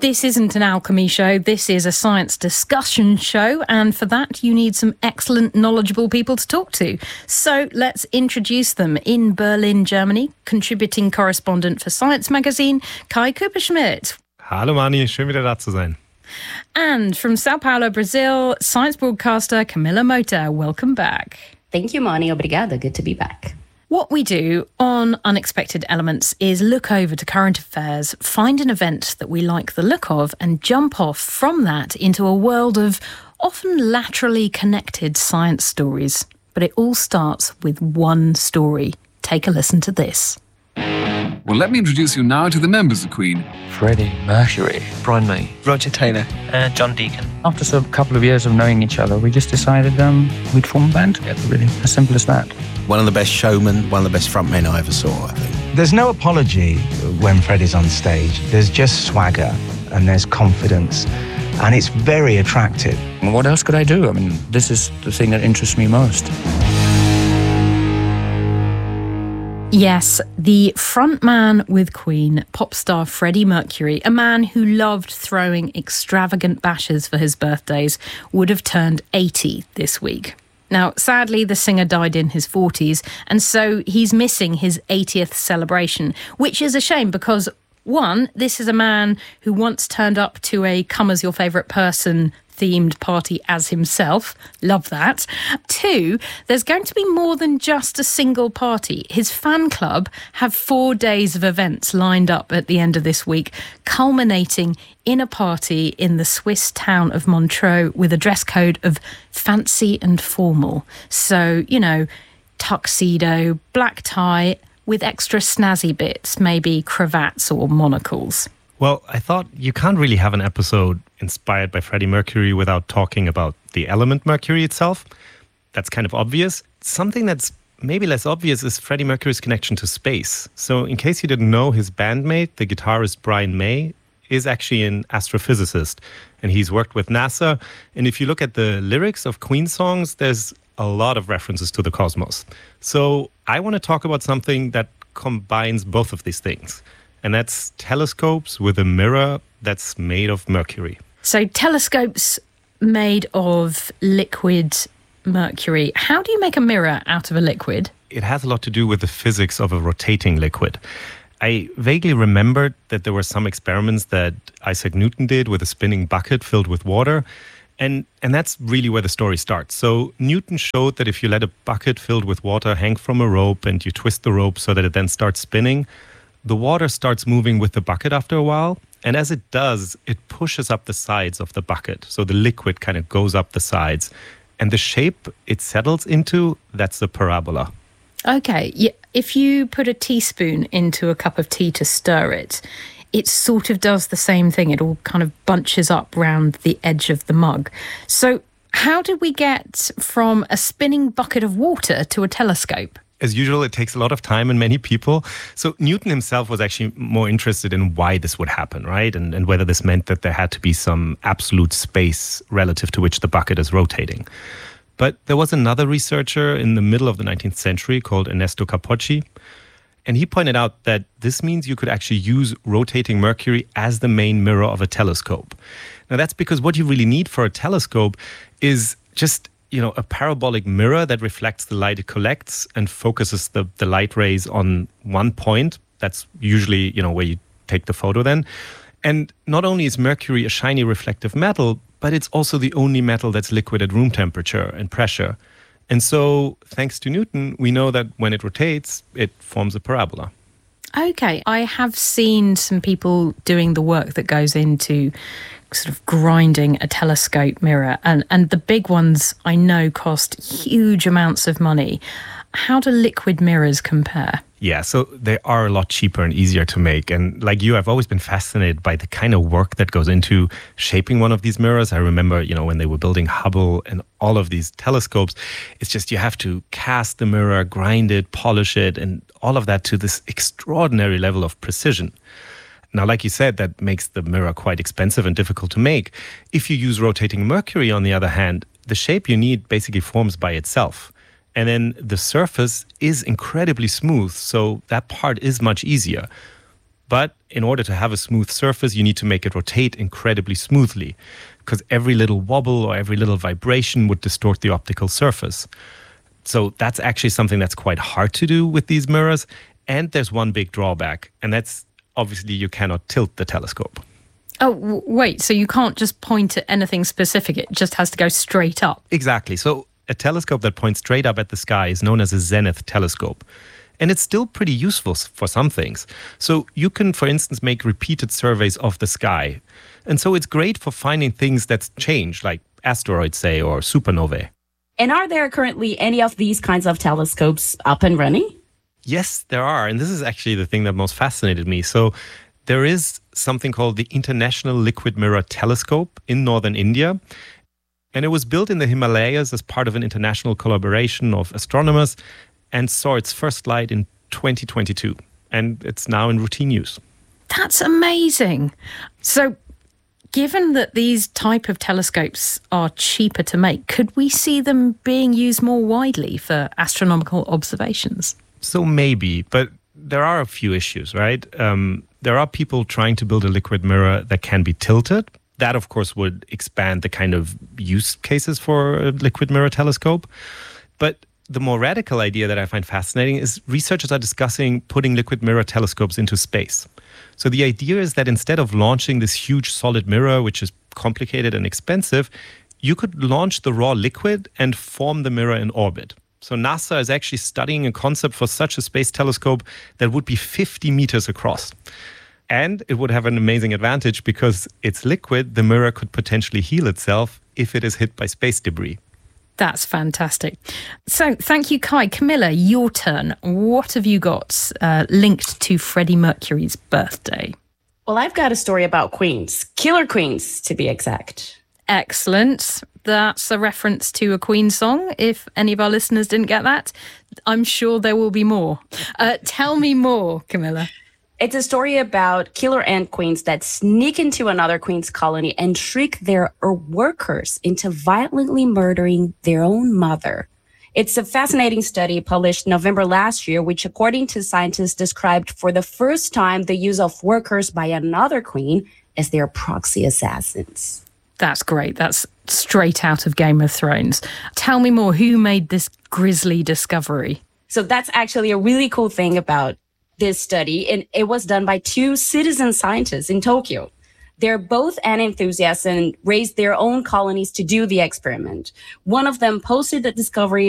This isn't an alchemy show, this is a science discussion show, and for that you need some excellent, knowledgeable people to talk to. So let's introduce them. In Berlin, Germany, contributing correspondent for Science Magazine, Kai Kupperschmidt. Hallo Mani, schön wieder da zu sein. And from Sao Paulo, Brazil, science broadcaster Camilla Mota. Welcome back. Thank you, Mani. Obrigada. Good to be back. What we do on Unexpected Elements is look over to current affairs, find an event that we like the look of, and jump off from that into a world of often laterally connected science stories. But it all starts with one story. Take a listen to this. Well, let me introduce you now to the members of Queen. Freddie Mercury, Brian May, Roger Taylor, John Deacon. After a couple of years of knowing each other, we just decided we'd form a band together, really. As simple as that. One of the best showmen, one of the best frontmen I ever saw, I think. There's no apology when Freddie's on stage. There's just swagger and there's confidence, and it's very attractive. And what else could I do? I mean, this is the thing that interests me most. Yes, the frontman with Queen, pop star Freddie Mercury, a man who loved throwing extravagant bashes for his birthdays, would have turned 80 this week. Now, sadly, the singer died in his 40s, and so he's missing his 80th celebration, which is a shame because, one, this is a man who once turned up to a Come As Your Favourite Person themed party as himself. Love that. Two, there's going to be more than just a single party. His fan club have 4 days of events lined up at the end of this week, culminating in a party in the Swiss town of Montreux with a dress code of fancy and formal. So, tuxedo, black tie with extra snazzy bits, maybe cravats or monocles. Well, I thought you can't really have an episode inspired by Freddie Mercury without talking about the element Mercury itself. That's kind of obvious. Something that's maybe less obvious is Freddie Mercury's connection to space. So in case you didn't know, his bandmate, the guitarist Brian May, is actually an astrophysicist, and he's worked with NASA. And if you look at the lyrics of Queen songs, there's a lot of references to the cosmos. So I want to talk about something that combines both of these things. And that's telescopes with a mirror that's made of mercury. So telescopes made of liquid mercury. How do you make a mirror out of a liquid? It has a lot to do with the physics of a rotating liquid. I vaguely remembered that there were some experiments that Isaac Newton did with a spinning bucket filled with water. And that's really where the story starts. So Newton showed that if you let a bucket filled with water hang from a rope and you twist the rope so that it then starts spinning, the water starts moving with the bucket after a while, and as it does, it pushes up the sides of the bucket. So the liquid kind of goes up the sides, and the shape it settles into, that's the parabola. Okay, yeah. If you put a teaspoon into a cup of tea to stir it, it sort of does the same thing. It all kind of bunches up round the edge of the mug. So how did we get from a spinning bucket of water to a telescope? As usual, it takes a lot of time and many people. So Newton himself was actually more interested in why this would happen, right? And whether this meant that there had to be some absolute space relative to which the bucket is rotating. But there was another researcher in the middle of the 19th century called Ernesto Capocci. And he pointed out that this means you could actually use rotating mercury as the main mirror of a telescope. Now, that's because what you really need for a telescope is just a parabolic mirror that reflects the light it collects and focuses the light rays on one point. That's usually, where you take the photo then. And not only is mercury a shiny reflective metal, but it's also the only metal that's liquid at room temperature and pressure. And so, thanks to Newton, we know that when it rotates, it forms a parabola. Okay, I have seen some people doing the work that goes into sort of grinding a telescope mirror, and the big ones I know cost huge amounts of money. How do liquid mirrors compare? Yeah, so they are a lot cheaper and easier to make. And like you, I've always been fascinated by the kind of work that goes into shaping one of these mirrors. I remember, when they were building Hubble and all of these telescopes, it's just you have to cast the mirror, grind it, polish it, and all of that to this extraordinary level of precision. Now, like you said, that makes the mirror quite expensive and difficult to make. If you use rotating mercury, on the other hand, the shape you need basically forms by itself. And then the surface is incredibly smooth, so that part is much easier. But in order to have a smooth surface, you need to make it rotate incredibly smoothly, because every little wobble or every little vibration would distort the optical surface. So that's actually something that's quite hard to do with these mirrors. And there's one big drawback, and that's obviously you cannot tilt the telescope. Oh, wait, so you can't just point at anything specific, it just has to go straight up? Exactly. So a telescope that points straight up at the sky is known as a zenith telescope. And it's still pretty useful for some things. So you can, for instance, make repeated surveys of the sky. And so it's great for finding things that change, like asteroids, say, or supernovae. And are there currently any of these kinds of telescopes up and running? Yes, there are. And this is actually the thing that most fascinated me. So there is something called the International Liquid Mirror Telescope in northern India. And it was built in the Himalayas as part of an international collaboration of astronomers and saw its first light in 2022. And it's now in routine use. That's amazing. So given that these type of telescopes are cheaper to make, could we see them being used more widely for astronomical observations? So maybe, but there are a few issues, right? There are people trying to build a liquid mirror that can be tilted. That, of course, would expand the kind of use cases for a liquid mirror telescope. But the more radical idea that I find fascinating is researchers are discussing putting liquid mirror telescopes into space. So the idea is that instead of launching this huge solid mirror, which is complicated and expensive, you could launch the raw liquid and form the mirror in orbit. So NASA is actually studying a concept for such a space telescope that would be 50 meters across. And it would have an amazing advantage because it's liquid, the mirror could potentially heal itself if it is hit by space debris. That's fantastic. So thank you, Kai. Camilla, your turn. What have you got linked to Freddie Mercury's birthday? Well, I've got a story about queens. Killer queens, to be exact. Excellent. That's a reference to a Queen song. If any of our listeners didn't get that, I'm sure there will be more. Tell me more, Camilla. It's a story about killer ant queens that sneak into another queen's colony and trick their workers into violently murdering their own mother. It's a fascinating study published November last year, which, according to scientists, described for the first time the use of workers by another queen as their proxy assassins. That's great. That's straight out of Game of Thrones. Tell me more. Who made this grisly discovery? So that's actually a really cool thing about this study, and it was done by two citizen scientists in Tokyo. They're both ant enthusiasts and raised their own colonies to do the experiment. One of them posted the discovery